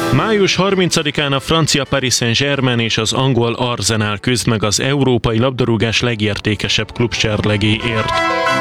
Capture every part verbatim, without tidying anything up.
május harmincadikán a francia Paris Saint-Germain és az angol Arsenal küzd meg az európai labdarúgás legértékesebb klubserlegéért.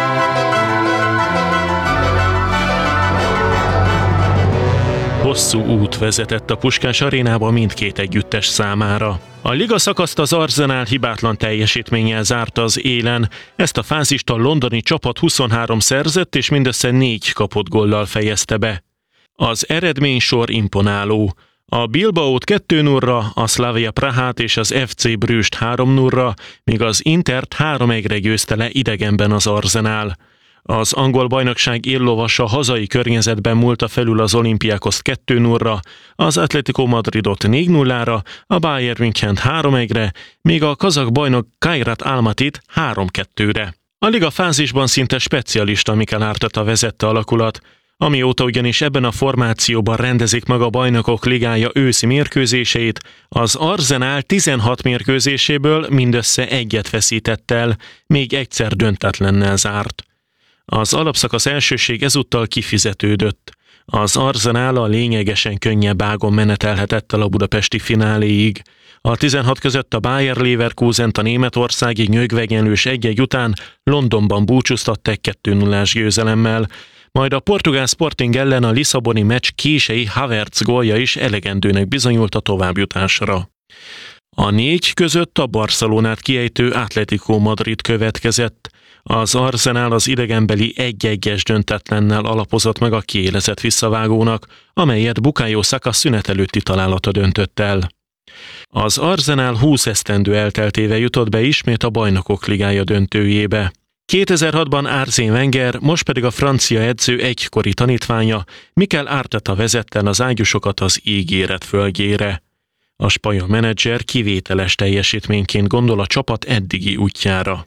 Hosszú út vezetett a Puskás arénába mindkét együttes számára. A liga szakaszt az Arsenal hibátlan teljesítménnyel zárta az élen, ezt a fázist a londoni csapat huszonhárom szerzett és mindössze négy kapott góllal fejezte be. Az eredménysor imponáló. A Bilbaót kettő nullra, a Slavia Prahát és az ef cé Brüsst három nullra, míg az Intert három egyre győzte le idegenben az Arsenal. Az angol bajnokság éllovasa hazai környezetben múlta felül az Olympiakoszt kettő nullra, az Atletico Madridot négy nullára, a Bayern Münchent három egyre, míg a kazak bajnok Kairat Almatit három kettőre. A liga fázisban szinte specialista Mikel Arteta vezette alakulat, amióta ugyanis ebben a formációban rendezik meg a Bajnokok Ligája őszi mérkőzéseit, az Arsenal tizenhat mérkőzéséből mindössze egyet veszített el, még egyszer döntetlennel zárt. Az alapszakasz elsőség ezúttal kifizetődött. Az Arsenal a lényegesen könnyebb ágon menetelhetett el a budapesti fináléig. A tizenhat között a Bayer Leverkusent a németországi nyögvegenlős egy egy után Londonban búcsúztatták kettő nullás győzelemmel, majd a portugál Sporting ellen a lisszaboni meccs kései Havertz gólja is elegendőnek bizonyult a továbbjutásra. A négy között a Barcelonát kiejtő Atletico Madrid következett. Az Arsenal az idegenbeli egy egyes döntetlennel alapozott meg a kiélezett visszavágónak, amelyet Bukayo Saka szünet előtti találata döntött el. Az Arsenal húsz esztendő elteltével jutott be ismét a Bajnokok Ligája döntőjébe. kétezer-hatban Arsène Wenger, most pedig a francia edző egykori tanítványa, Mikel Arteta vezette el az ágyusokat az ígéret földjére. A spanyol menedzser kivételes teljesítményként gondol a csapat eddigi útjára.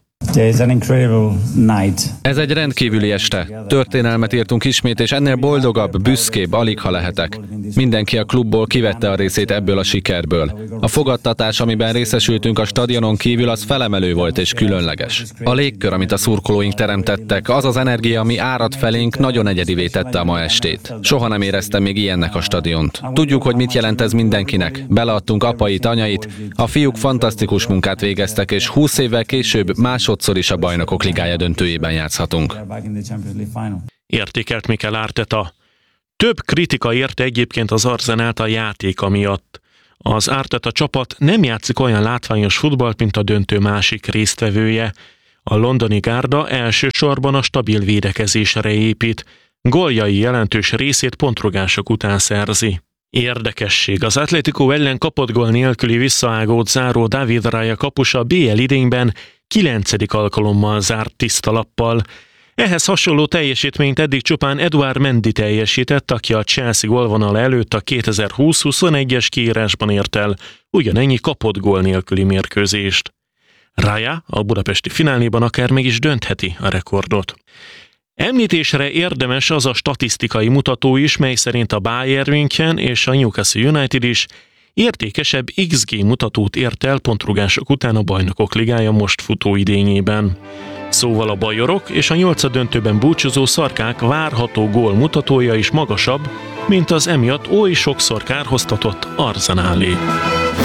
Ez egy rendkívüli este. Történelmet írtunk ismét, és ennél boldogabb, büszkébb alig ha lehetek. Mindenki a klubból kivette a részét ebből a sikerből. A fogadtatás, amiben részesültünk a stadionon kívül, az felemelő volt és különleges. A légkör, amit a szurkolóink teremtettek, az az energia, ami árad felénk, nagyon egyedivé tette a ma estét. Soha nem éreztem még ilyennek a stadiont. Tudjuk, hogy mit jelent ez mindenkinek. Beleadtunk apait, anyait, a fiúk fantasztikus munkát végeztek, és húsz évvel később másodszor is a Bajnokok Ligája döntőjében játszhatunk. Értékelt Mikel Arteta. Több kritika érte egyébként az Arsenalt a játéka miatt. Az Arteta csapat nem játszik olyan látványos futballt, mint a döntő másik résztvevője. A londoni gárda elsősorban a stabil védekezésre épít. Góljai jelentős részét pontrugások után szerzi. Érdekesség, az Atletico ellen kapott gól nélküli visszaágót záró David Raya kapusa bé el idényben kilencedik alkalommal zárt tiszta lappal. Ehhez hasonló teljesítményt eddig csupán Edouard Mendy teljesített, aki a Chelsea gólvonal előtt a kétezer-húsz huszonegyes kiírásban ért el ugyanennyi kapott gól nélküli mérkőzést. Raya a budapesti fináléban akár meg is döntheti a rekordot. Említésre érdemes az a statisztikai mutató is, mely szerint a Bayern München és a Newcastle United is értékesebb iksz gé mutatót ért el pontrugások után a Bajnokok Ligája most futó idényében. Szóval a bajorok és a nyolcaddöntőben búcsúzó szarkák várható gól mutatója is magasabb, mint az emiatt oly sokszor kárhoztatott Arsenalé.